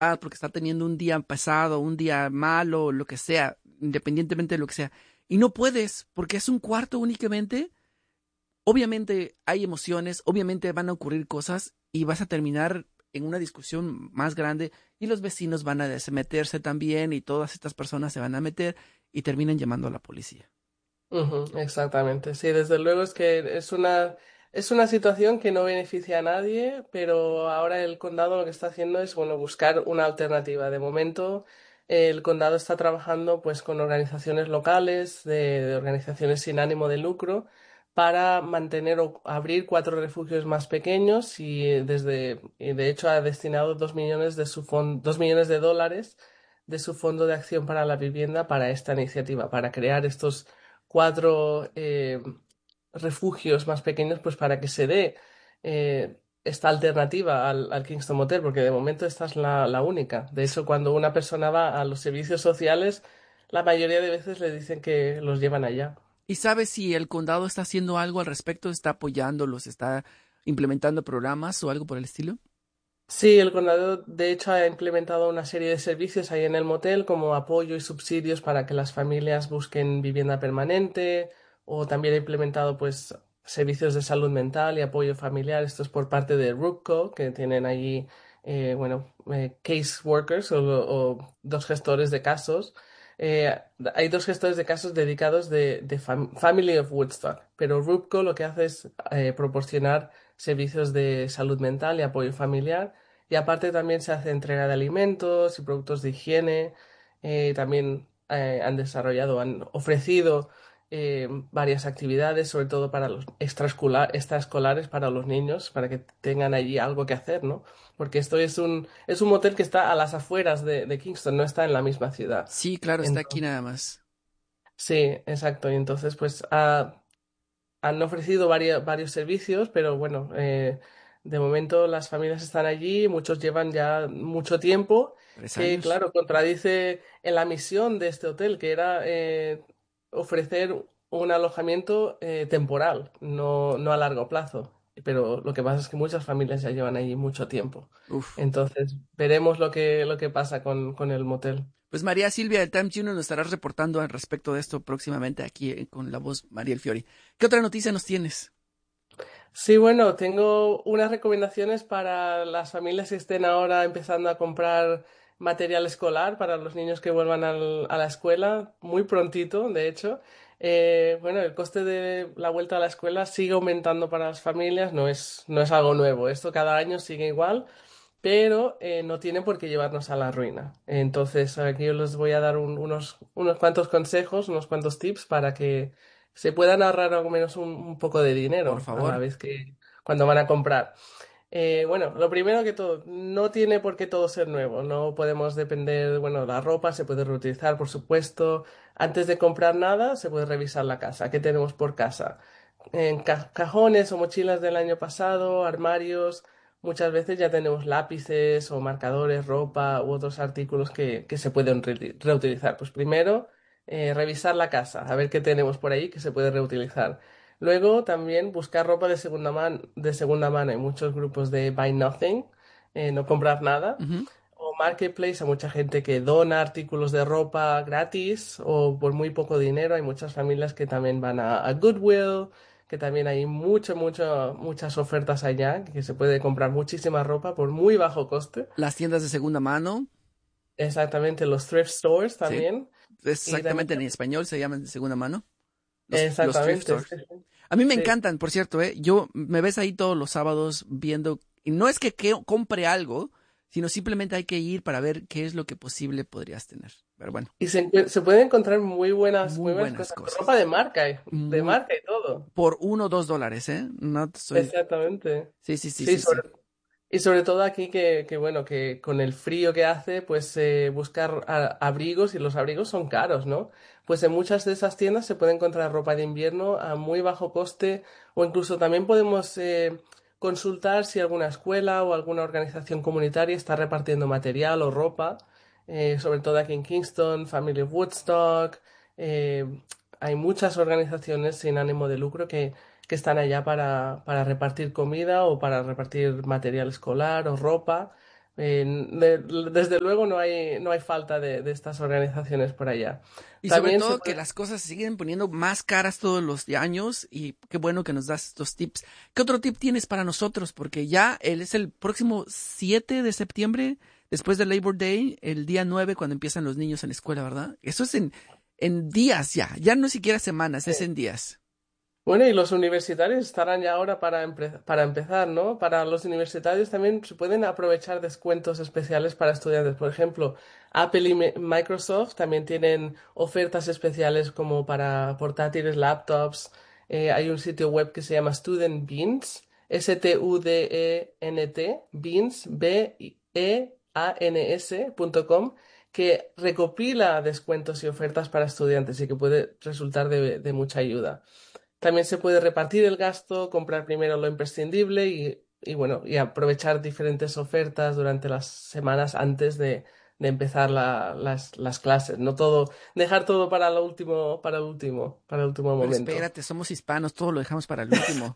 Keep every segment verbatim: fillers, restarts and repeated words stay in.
porque está teniendo un día pesado, un día malo, lo que sea, independientemente de lo que sea. Y no puedes, porque es un cuarto únicamente. Obviamente hay emociones, obviamente van a ocurrir cosas y vas a terminar en una discusión más grande y los vecinos van a meterse también y todas estas personas se van a meter y terminan llamando a la policía. Ujú, exactamente, sí, desde luego es que es una, es una situación que no beneficia a nadie, pero ahora el condado lo que está haciendo es, bueno, buscar una alternativa. De momento, el condado está trabajando pues con organizaciones locales, de, de organizaciones sin ánimo de lucro, para mantener o abrir cuatro refugios más pequeños y eh, desde, y de hecho ha destinado dos millones de su fon- dos millones de dólares de su fondo de acción para la vivienda para esta iniciativa, para crear estos cuatro eh, refugios más pequeños, pues para que se dé eh, esta alternativa al, al Kingston Motel, porque de momento esta es la, la única. De hecho, cuando una persona va a los servicios sociales, la mayoría de veces le dicen que los llevan allá. ¿Y sabes si el condado está haciendo algo al respecto? ¿Está apoyándolos? ¿Está implementando programas o algo por el estilo? Sí, el condado de hecho ha implementado una serie de servicios ahí en el motel como apoyo y subsidios para que las familias busquen vivienda permanente o también ha implementado pues servicios de salud mental y apoyo familiar. Esto es por parte de RUPCO que tienen allí eh, bueno eh, case workers o, o dos gestores de casos. Eh, hay dos gestores de casos dedicados de, de fam- Family of Woodstock, pero RUPCO lo que hace es eh, proporcionar servicios de salud mental y apoyo familiar y aparte también se hace entrega de alimentos y productos de higiene. Eh, también eh, han desarrollado, han ofrecido eh, varias actividades, sobre todo para los extraescola- extraescolares, para los niños, para que tengan allí algo que hacer, ¿no? Porque esto es un, es un motel que está a las afueras de, de Kingston, no está en la misma ciudad. Sí, claro, está aquí Entonces, nada más. sí, exacto. Y entonces, pues, ha, han ofrecido varios, varios servicios, pero bueno, eh, de momento las familias están allí, muchos llevan ya mucho tiempo, Tres que años. claro, contradice en la misión de este hotel, que era eh, ofrecer un alojamiento eh, temporal, no, no a largo plazo. Pero lo que pasa es que muchas familias ya llevan allí mucho tiempo. Uf. Entonces, veremos lo que, lo que pasa con, con el motel. Pues María Silvia del Times Junior nos estarás reportando al respecto de esto próximamente aquí eh, con la voz Mariel Fiori. ¿Qué otra noticia nos tienes? Sí, bueno, tengo unas recomendaciones para las familias que estén ahora empezando a comprar material escolar para los niños que vuelvan al- a la escuela, muy prontito, de hecho. Eh, bueno, el coste de la vuelta a la escuela sigue aumentando para las familias, no es, no es algo nuevo, esto cada año sigue igual, pero eh, no tiene por qué llevarnos a la ruina. Entonces, aquí os les voy a dar un- unos, unos cuantos consejos, unos cuantos tips para que se puedan ahorrar al menos un, un poco de Por dinero a la favor. vez que cuando van a comprar. Eh, bueno, lo primero que todo, no tiene por qué todo ser nuevo, no podemos depender, bueno, la ropa se puede reutilizar, por supuesto. Antes de comprar nada, se puede revisar la casa. ¿Qué tenemos por casa? En ca- cajones o mochilas del año pasado, armarios, muchas veces ya tenemos lápices o marcadores, ropa u otros artículos que, que se pueden re- reutilizar. Pues primero, eh, revisar la casa, a ver qué tenemos por ahí que se puede reutilizar. Luego también buscar ropa de segunda mano, de segunda mano. Hay muchos grupos de Buy Nothing, eh, no comprar nada. Ujú. O Marketplace, hay mucha gente que dona artículos de ropa gratis o por muy poco dinero. Hay muchas familias que también van a, a Goodwill, que también hay mucho, mucho, muchas ofertas allá, que se puede comprar muchísima ropa por muy bajo coste. Las tiendas de segunda mano, Exactamente, los thrift stores ¿sí? también. Es Y también, exactamente en español se llaman de segunda mano. Los, los thrift exactamente, sí, stores. A mí me sí. encantan, por cierto, ¿eh? Yo me ves ahí todos los sábados viendo, y no es que, que compre algo, sino simplemente hay que ir para ver qué es lo que posible podrías tener. Pero bueno, Y se, encuent- se pueden encontrar muy buenas, muy muy buenas buenas cosas. Ropa cosas. de marca, eh, de Muy, marca y todo. por uno o dos dólares, ¿eh? No te estoy. Exactamente. Sí, sí, sí, Sí, sí, sí. sobre, y sobre todo aquí que, que, bueno, que con el frío que hace, pues eh, buscar a- abrigos y los abrigos son caros, ¿no? Pues en muchas de esas tiendas se puede encontrar ropa de invierno a muy bajo coste o incluso también podemos eh, consultar si alguna escuela o alguna organización comunitaria está repartiendo material o ropa, eh, sobre todo aquí en Kingston, Family of Woodstock. eh, Hay muchas organizaciones sin ánimo de lucro que que están allá para, para repartir comida o para repartir material escolar o ropa. Eh, de- desde luego no hay, no hay falta de, de estas organizaciones por allá. Y sobre También se todo que puede. las cosas se siguen poniendo más caras todos los años y qué bueno que nos das estos tips. ¿Qué otro tip tienes para nosotros? Porque ya él es el próximo siete de septiembre, después del Labor Day, el día nueve cuando empiezan los niños en la escuela, ¿verdad? Eso es en, en días ya, ya no siquiera semanas, es en días. Bueno, y los universitarios estarán ya ahora para, empre- para empezar, ¿no? Para los universitarios también se pueden aprovechar descuentos especiales para estudiantes. Por ejemplo, Apple y Mi- Microsoft también tienen ofertas especiales como para portátiles, laptops. Eh, hay un sitio web que se llama Student Beans, S T U D E N T, Beans, B E A N S punto com, que recopila descuentos y ofertas para estudiantes y que puede resultar de de mucha ayuda. También se puede repartir el gasto, comprar primero lo imprescindible y, y bueno, y aprovechar diferentes ofertas durante las semanas antes de, de empezar la- las, las clases. No todo, dejar todo para lo último, para el último, para el último Pero momento. espérate, somos hispanos, todo lo dejamos para el último.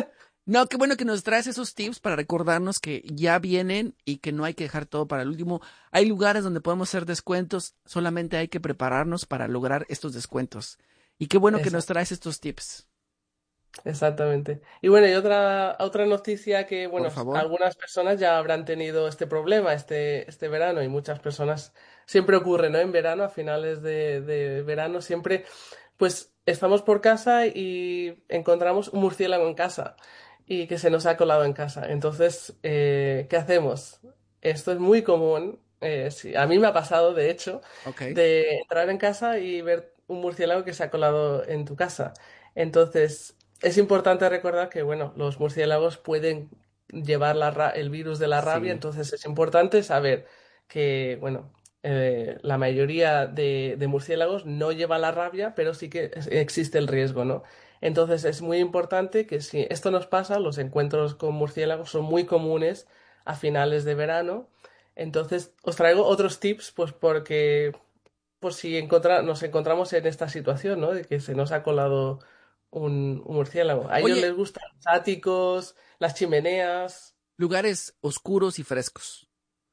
No, qué bueno que nos traes esos tips para recordarnos que ya vienen y que no hay que dejar todo para el último. Hay lugares donde podemos hacer descuentos, solamente hay que prepararnos para lograr estos descuentos. Y qué bueno que nos traes estos tips. Exactamente. Y bueno, y otra, otra noticia que, Por bueno, favor. algunas personas ya habrán tenido este problema este, este verano y muchas personas siempre ocurre, ¿no? En verano, a finales de, de verano, siempre, pues estamos por casa y encontramos un murciélago en casa y que se nos ha colado en casa. Entonces, eh, ¿qué hacemos? Esto es muy común. Eh, sí, a mí me ha pasado, de hecho, Ok. de entrar en casa y ver un murciélago que se ha colado en tu casa. Entonces, es importante recordar que, bueno, los murciélagos pueden llevar la ra- el virus de la rabia, Sí. entonces es importante saber que, bueno, eh, la mayoría de, de murciélagos no lleva la rabia, pero sí que es- existe el riesgo, ¿no? Entonces es muy importante que si esto nos pasa, los encuentros con murciélagos son muy comunes a finales de verano. Entonces os traigo otros tips, pues porque por si encontra- nos encontramos en esta situación, ¿no? De que se nos ha colado un, un murciélago. A ellos Oye, les gustan los áticos, las chimeneas. lugares oscuros y frescos.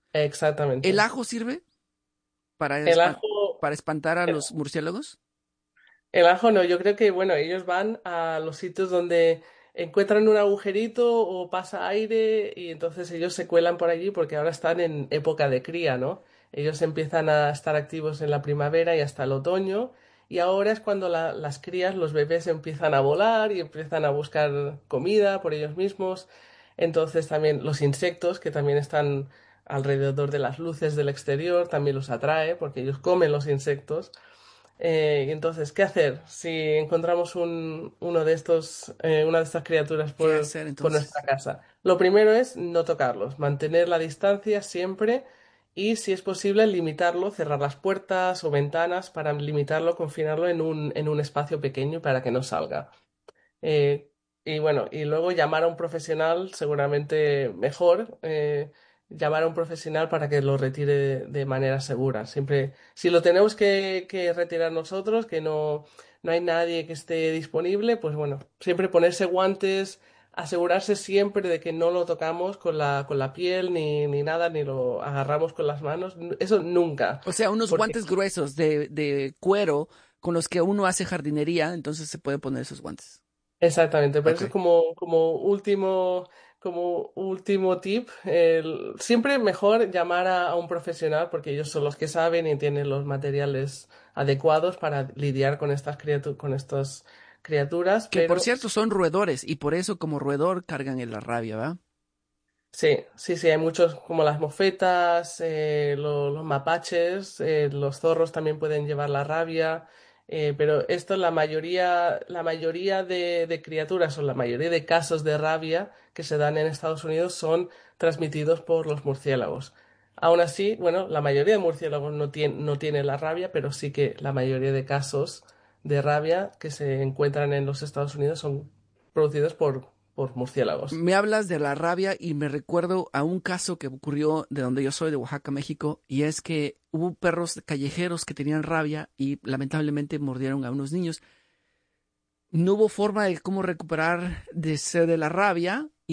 ¿El Exactamente. ajo sirve para, El espan- ajo, para espantar a los murciélagos? el ajo no, yo creo que, bueno, ellos van a los sitios donde encuentran un agujerito o pasa aire y entonces ellos se cuelan por allí porque ahora están en época de cría, ¿no? Ellos empiezan a estar activos en la primavera y hasta el otoño y ahora es cuando la- las crías, los bebés empiezan a volar y empiezan a buscar comida por ellos mismos. Entonces también los insectos que también están alrededor de las luces del exterior también los atrae porque ellos comen los insectos. Eh, y entonces, ¿qué hacer si encontramos un, uno de estos, eh, una de estas criaturas ¿Qué por, hacer por nuestra entonces? casa? Lo primero es no tocarlos, mantener la distancia siempre y, si es posible, limitarlo, cerrar las puertas o ventanas para limitarlo, confinarlo en un, en un espacio pequeño para que no salga. Eh, y bueno, y luego llamar a un profesional, seguramente mejor, eh, llamar a un profesional para que lo retire de, de manera segura. Siempre, si lo tenemos que, que retirar nosotros, que no, no hay nadie que esté disponible, pues bueno, siempre ponerse guantes, asegurarse siempre de que no lo tocamos con la, con la piel ni, ni nada, ni lo agarramos con las manos. Eso nunca. O sea, unos Porque guantes gruesos de, de cuero con los que uno hace jardinería, entonces se puede poner esos guantes. exactamente, pero Ok. eso es como, como último, como último tip. El- siempre mejor llamar a, a un profesional porque ellos son los que saben y tienen los materiales adecuados para lidiar con estas criatu- con estas criaturas, Que por pero cierto son roedores y por eso como roedor cargan en la rabia, ¿va? sí, sí, sí, hay muchos como las mofetas, eh, lo- los mapaches, eh, los zorros también pueden llevar la rabia, eh, pero esto la mayoría, la mayoría de, de criaturas o la mayoría de casos de rabia que se dan en Estados Unidos son transmitidos por los murciélagos. Aún así, bueno, la mayoría de murciélagos no tiene, no tiene la rabia, pero sí que la mayoría de casos de rabia que se encuentran en los Estados Unidos son producidos por, por murciélagos. Me hablas de la rabia y me recuerdo a un caso que ocurrió de donde yo soy, de Oaxaca, México, y es que hubo perros callejeros que tenían rabia y lamentablemente mordieron a unos niños. No hubo forma de cómo recuperar de, ser de la rabia y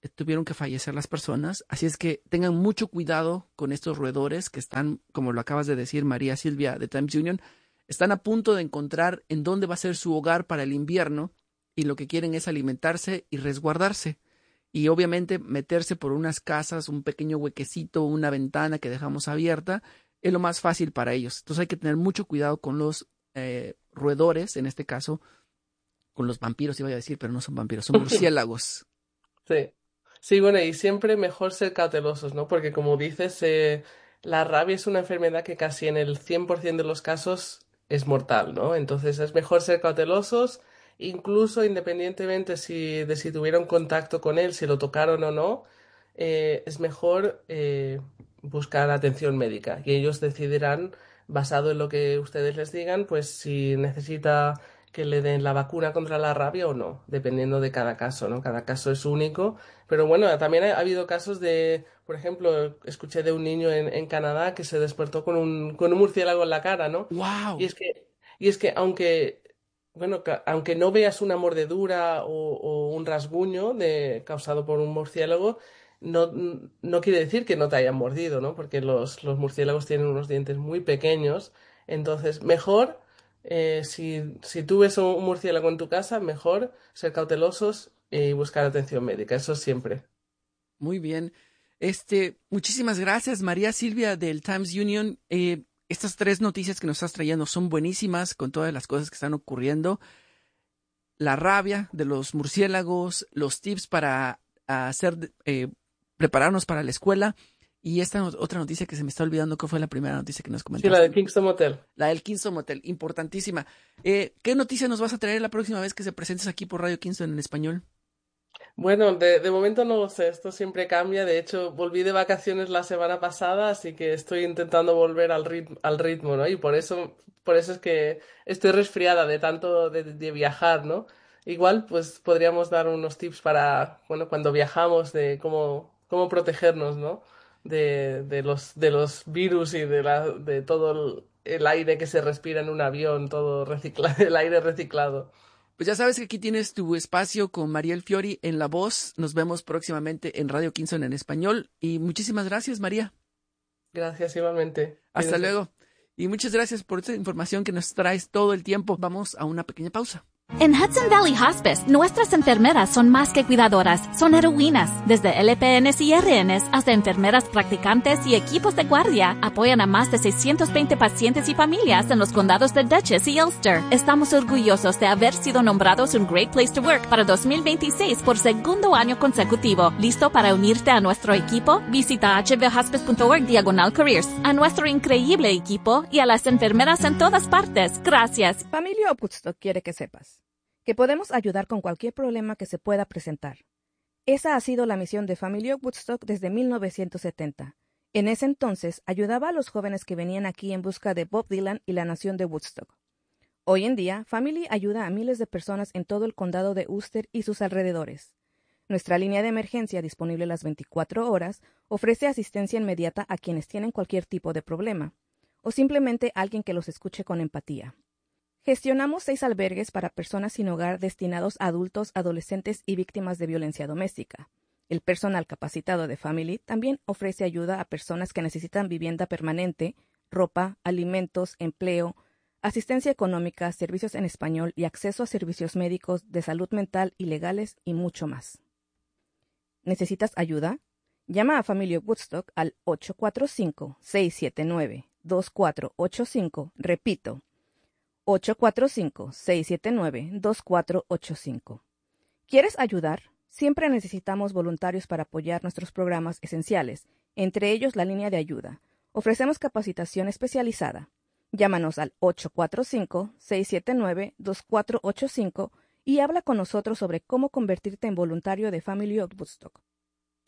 tuvieron que fallecer las personas, así es que tengan mucho cuidado con estos roedores que están, como lo acabas de decir, María Silvia de Times Union, están a punto de encontrar en dónde va a ser su hogar para el invierno y lo que quieren es alimentarse y resguardarse. Y obviamente meterse por unas casas, un pequeño huequecito, una ventana que dejamos abierta, es lo más fácil para ellos. Entonces hay que tener mucho cuidado con los eh, roedores, en este caso, con los vampiros, iba a decir, pero no son vampiros, son murciélagos. Sí. Sí, bueno, y siempre mejor ser cautelosos, ¿no? Porque como dices, eh, la rabia es una enfermedad que casi en el cien por ciento de los casos es mortal, ¿no? Entonces es mejor ser cautelosos, incluso independientemente si, de si tuvieron contacto con él, si lo tocaron o no, eh, es mejor eh, buscar atención médica y ellos decidirán, basado en lo que ustedes les digan, pues si necesita que le den la vacuna contra la rabia o no, dependiendo de cada caso, ¿no? Cada caso es único. Pero bueno, también ha, ha habido casos de, por ejemplo, escuché de un niño en, en Canadá que se despertó con un, con un murciélago en la cara, ¿no? Y ¡Wow! es que, y es que aunque, bueno, ca- aunque no veas una mordedura o, o un rasguño de, causado por un murciélago, no, no quiere decir que no te hayan mordido, ¿no? Porque los, los murciélagos tienen unos dientes muy pequeños. Entonces, mejor, eh, si, si tú ves un murciélago en tu casa, mejor ser cautelosos y buscar atención médica. Eso siempre. Muy bien. Este, muchísimas gracias, María Silvia del Times Union. Eh, estas tres noticias que nos estás trayendo son buenísimas con todas las cosas que están ocurriendo. La rabia de los murciélagos, los tips para hacer, eh, prepararnos para la escuela. Y esta no- otra noticia que se me está olvidando, que fue la primera noticia que nos Sí, la de comentaste. Kingston Motel. La del Kingston Motel, importantísima. Eh, ¿qué noticia nos vas a traer la próxima vez que se presentes aquí por Radio Kingston en español? Bueno, de, de momento no lo sé, esto siempre cambia. De hecho, volví de vacaciones la semana pasada, así que estoy intentando volver al ritmo, al ritmo, ¿no? Y por eso, por eso es que estoy resfriada de tanto de, de viajar, ¿no? Igual, pues podríamos dar unos tips para, bueno, cuando viajamos, de cómo, cómo protegernos, ¿no? De, de los, de los virus y de la, de todo el, el aire que se respira en un avión, todo reciclado, el aire reciclado. Pues ya sabes que aquí tienes tu espacio con Mariel Fiori en la voz. Nos vemos próximamente en Radio Kingston en español. Y muchísimas gracias, María. Gracias igualmente. Hasta Cuídense. luego. Y muchas gracias por esta información que nos traes todo el tiempo. Vamos a una pequeña pausa. En Hudson Valley Hospice, nuestras enfermeras son más que cuidadoras, son heroínas. Desde L P Ns y R Ns hasta enfermeras practicantes y equipos de guardia, apoyan a más de seiscientos veinte pacientes y familias en los condados de Dutchess y Ulster. Estamos orgullosos de haber sido nombrados un Great Place to Work para dos mil veintiséis por segundo año consecutivo. ¿Listo para unirte a nuestro equipo? Visita h v hospice punto org diagonal careers. A nuestro increíble equipo y a las enfermeras en todas partes, gracias. Familia Woodstock quiere que sepas que podemos ayudar con cualquier problema que se pueda presentar. Esa ha sido la misión de Familia Woodstock desde mil novecientos setenta. En ese entonces, ayudaba a los jóvenes que venían aquí en busca de Bob Dylan y la nación de Woodstock. Hoy en día, Family ayuda a miles de personas en todo el condado de Ulster y sus alrededores. Nuestra línea de emergencia, disponible las veinticuatro horas, ofrece asistencia inmediata a quienes tienen cualquier tipo de problema, o simplemente alguien que los escuche con empatía. Gestionamos seis albergues para personas sin hogar destinados a adultos, adolescentes y víctimas de violencia doméstica. El personal capacitado de Family también ofrece ayuda a personas que necesitan vivienda permanente, ropa, alimentos, empleo, asistencia económica, servicios en español y acceso a servicios médicos, de salud mental y legales y mucho más. ¿Necesitas ayuda? Llama a Family Woodstock al ocho cuatro cinco, seis siete nueve, dos cuatro ocho cinco. Repito, ocho cuatro cinco, seis siete nueve, dos cuatro ocho cinco. ¿Quieres ayudar? Siempre necesitamos voluntarios para apoyar nuestros programas esenciales, entre ellos la línea de ayuda. Ofrecemos capacitación especializada. Llámanos al ocho cuatro cinco, seis siete nueve, dos cuatro ocho cinco y habla con nosotros sobre cómo convertirte en voluntario de Family of Woodstock.